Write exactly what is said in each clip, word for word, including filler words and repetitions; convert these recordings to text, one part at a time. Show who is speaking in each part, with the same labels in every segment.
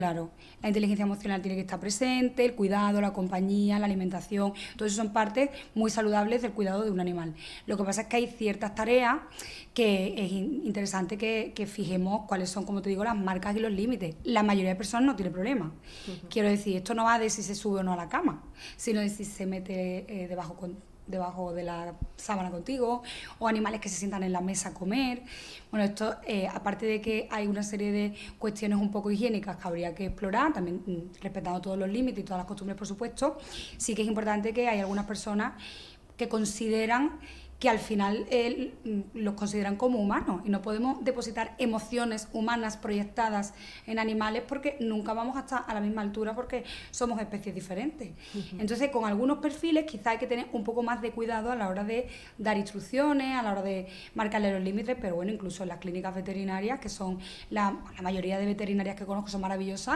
Speaker 1: Claro, la inteligencia emocional tiene que estar presente, el cuidado, la compañía, la alimentación, todo eso son partes muy saludables del cuidado de un animal. Lo que pasa es que hay ciertas tareas que es interesante que, que fijemos cuáles son, como te digo, las marcas y los límites. La mayoría de personas no tiene problema. Uh-huh. Quiero decir, esto no va de si se sube o no a la cama, sino de si se mete eh, debajo con debajo de la sábana contigo, o animales que se sientan en la mesa a comer. Bueno, esto, eh, aparte de que hay una serie de cuestiones un poco higiénicas que habría que explorar, también mm, respetando todos los límites y todas las costumbres, por supuesto, sí que es importante que hay algunas personas que consideran que al final eh, los consideran como humanos y no podemos depositar emociones humanas proyectadas en animales porque nunca vamos a estar a la misma altura porque somos especies diferentes. Uh-huh. Entonces, con algunos perfiles quizá hay que tener un poco más de cuidado a la hora de dar instrucciones, a la hora de marcarle los límites, pero bueno, incluso en las clínicas veterinarias, que son la, la mayoría de veterinarias que conozco son maravillosas,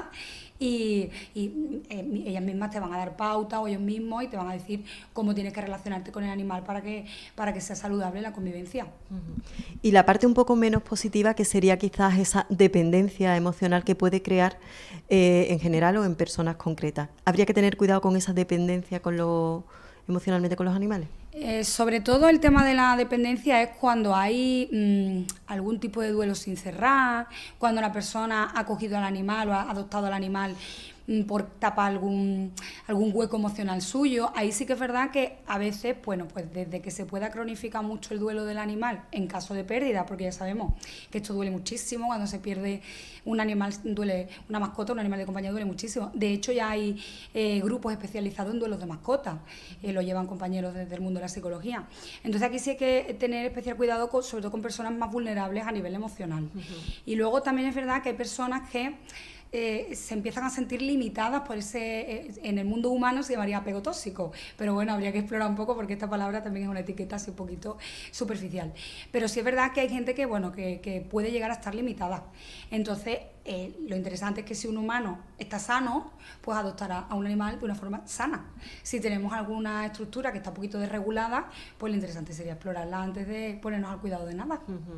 Speaker 1: y, y eh, ellas mismas te van a dar pauta o ellos mismos y te van a decir cómo tienes que relacionarte con el animal para que, para que sea saludable la convivencia.
Speaker 2: Uh-huh. Y la parte un poco menos positiva, que sería quizás esa dependencia emocional que puede crear eh, en general o en personas concretas. ¿Habría que tener cuidado con esa dependencia con lo, emocionalmente con los animales?
Speaker 1: Eh, sobre todo el tema de la dependencia es cuando hay mmm, algún tipo de duelo sin cerrar, cuando la persona ha cogido al animal o ha adoptado al animal mmm, por tapar algún, algún hueco emocional suyo. Ahí sí que es verdad que a veces, bueno, pues desde que se pueda cronificar mucho el duelo del animal en caso de pérdida, porque ya sabemos que esto duele muchísimo, cuando se pierde un animal, duele una mascota, un animal de compañía duele muchísimo. De hecho, ya hay eh, grupos especializados en duelos de mascotas, eh, lo llevan compañeros desde el mundo de la psicología. Entonces aquí sí hay que tener especial cuidado con, sobre todo con personas más vulnerables a nivel emocional. Uh-huh. Y luego también es verdad que hay personas que Eh, se empiezan a sentir limitadas por ese, eh, en el mundo humano se llamaría apego tóxico, pero bueno, habría que explorar un poco porque esta palabra también es una etiqueta así un poquito superficial. Pero sí es verdad que hay gente que, bueno, que, que puede llegar a estar limitada. Entonces, eh, lo interesante es que si un humano está sano, pues adoptará a un animal de una forma sana. Si tenemos alguna estructura que está un poquito desregulada, pues lo interesante sería explorarla antes de ponernos al cuidado de nada.
Speaker 2: Uh-huh.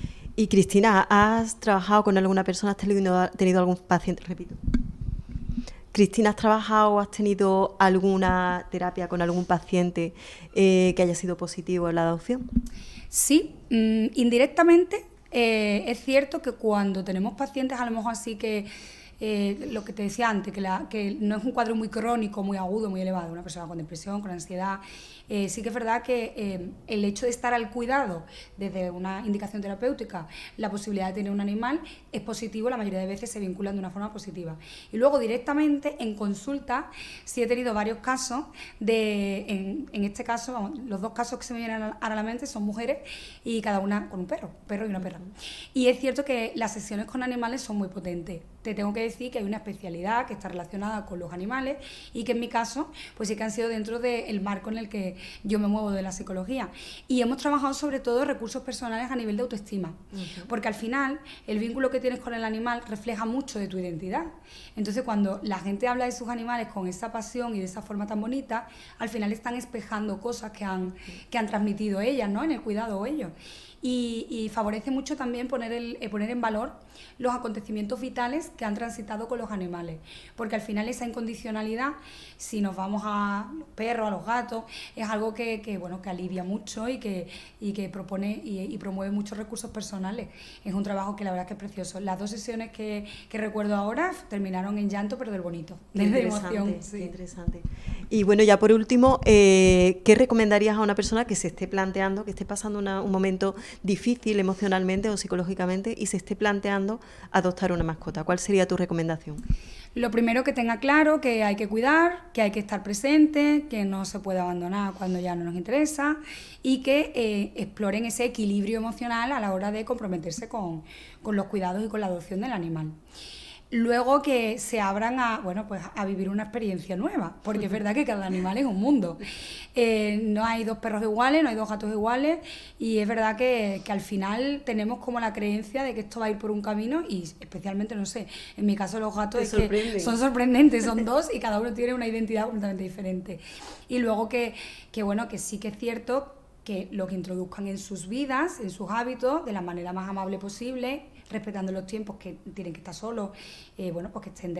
Speaker 2: Y Cristina, ¿has trabajado con alguna persona? ¿Has tenido, tenido algún paciente? Repito. Cristina, ¿has trabajado o has tenido alguna terapia con algún paciente eh, que haya sido positivo en la adopción?
Speaker 1: Sí, mmm, indirectamente eh, es cierto que cuando tenemos pacientes a lo mejor así que Eh, lo que te decía antes, que, la, que no es un cuadro muy crónico, muy agudo, muy elevado, una persona con depresión, con ansiedad, eh, sí que es verdad que eh, el hecho de estar al cuidado desde una indicación terapéutica, la posibilidad de tener un animal es positivo, la mayoría de veces se vinculan de una forma positiva. Y luego directamente en consulta sí he tenido varios casos de, en, en este caso, vamos, los dos casos que se me vienen a la mente son mujeres y cada una con un perro, un perro y una perra. Y es cierto que las sesiones con animales son muy potentes. Te tengo que decir que hay una especialidad que está relacionada con los animales y que en mi caso pues sí que han sido dentro del marco en el que yo me muevo de la psicología. Y hemos trabajado sobre todo recursos personales a nivel de autoestima, uh-huh. porque al final el vínculo que tienes con el animal refleja mucho de tu identidad. Entonces cuando la gente habla de sus animales con esa pasión y de esa forma tan bonita, al final están espejando cosas que han, que han transmitido ellas, ¿no?, en el cuidado o ellos. Y, y favorece mucho también poner, el, eh, poner en valor los acontecimientos vitales que han transitado con los animales, porque al final esa incondicionalidad, si nos vamos a los perros, a los gatos, es algo que, que, bueno, que alivia mucho y que, y que propone y, y promueve muchos recursos personales. Es un trabajo que la verdad es que es precioso. Las dos sesiones que, que recuerdo ahora terminaron en llanto, pero del bonito, de emoción. Sí.
Speaker 2: Qué interesante. Y bueno, ya por último, eh, ¿qué recomendarías a una persona que se esté planteando, que esté pasando una, un momento difícil emocionalmente o psicológicamente y se esté planteando adoptar una mascota? ¿Cuál sería tu recomendación?
Speaker 1: Lo primero, que tenga claro que hay que cuidar, que hay que estar presente, que no se puede abandonar cuando ya no nos interesa y que eh, exploren ese equilibrio emocional a la hora de comprometerse con, con los cuidados y con la adopción del animal. Luego que se abran a, bueno, pues a vivir una experiencia nueva, porque es verdad que cada animal es un mundo. Eh, no hay dos perros iguales, no hay dos gatos iguales, y es verdad que, que al final tenemos como la creencia de que esto va a ir por un camino, y especialmente, no sé, en mi caso los gatos es que son sorprendentes, son dos y cada uno tiene una identidad completamente diferente. Y luego que, que bueno, que sí que es cierto que lo que introduzcan en sus vidas, en sus hábitos, de la manera más amable posible, respetando los tiempos que tienen que estar solos, eh, bueno, pues que estén de